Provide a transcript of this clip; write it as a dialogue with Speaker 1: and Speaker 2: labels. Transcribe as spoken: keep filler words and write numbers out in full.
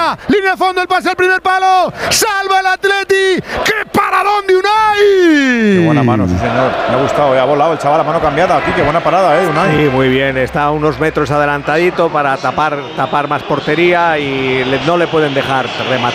Speaker 1: Venga, línea de fondo, el pase al primer palo. Salva el Atleti. ¡Qué paradón de Unai!
Speaker 2: Qué buena mano, sí señor. Me ha gustado, eh. ha volado el chaval a mano cambiada aquí. Qué buena parada, eh, Unai.
Speaker 3: Sí, muy bien. Está a unos metros adelantadito para tapar, tapar más portería y le, no le pueden dejar rematar.